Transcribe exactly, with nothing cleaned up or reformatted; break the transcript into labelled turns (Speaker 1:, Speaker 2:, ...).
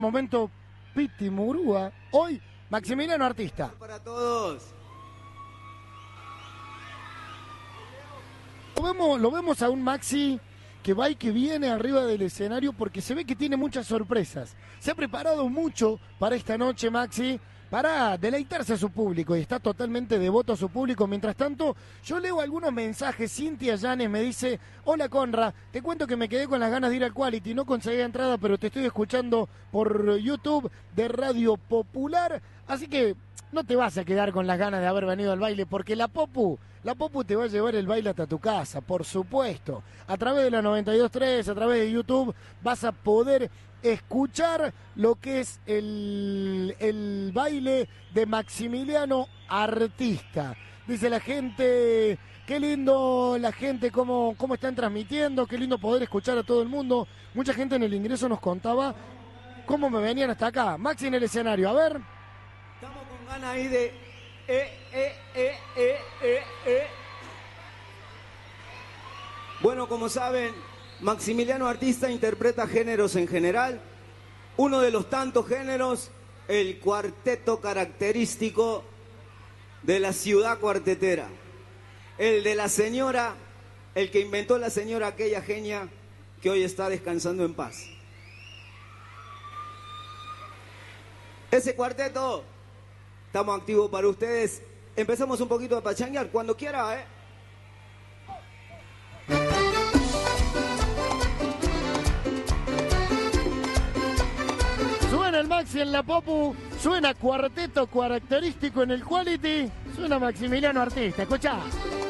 Speaker 1: Momento Piti Murúa, hoy Maximiliano Artista.
Speaker 2: Para todos.
Speaker 1: Lo vemos, lo vemos a un Maxi que va y que viene arriba del escenario porque se ve que tiene muchas sorpresas. Se ha preparado mucho para esta noche, Maxi, para deleitarse a su público y está totalmente devoto a su público. Mientras tanto, yo leo algunos mensajes. Cintia Llanes me dice: hola Conra, te cuento que me quedé con las ganas de ir al Quality, no conseguí entrada, pero te estoy escuchando por YouTube de Radio Popular, así que no te vas a quedar con las ganas de haber venido al baile, porque la Popu, la Popu te va a llevar el baile hasta tu casa, por supuesto. A través de la noventa y dos punto tres, a través de YouTube, vas a poder escuchar lo que es el, el baile de Maximiliano Artista. Dice la gente, qué lindo la gente, cómo, cómo están transmitiendo, qué lindo poder escuchar a todo el mundo. Mucha gente en el ingreso nos contaba cómo me venían hasta acá. Maxi en el escenario, a ver.
Speaker 2: Estamos con ganas ahí de... Eh, eh, eh, eh, eh, eh. Bueno, como saben, Maximiliano Artista interpreta géneros en general. Uno de los tantos géneros, el cuarteto característico de la ciudad cuartetera. El de la señora, el que inventó la señora, aquella genia que hoy está descansando en paz. Ese cuarteto, estamos activos para ustedes. Empezamos un poquito a pachanguear, cuando quiera, ¿eh?
Speaker 1: Suena el Maxi en la Popu, suena cuarteto característico en el Quality, suena Maximiliano Artista, escuchá.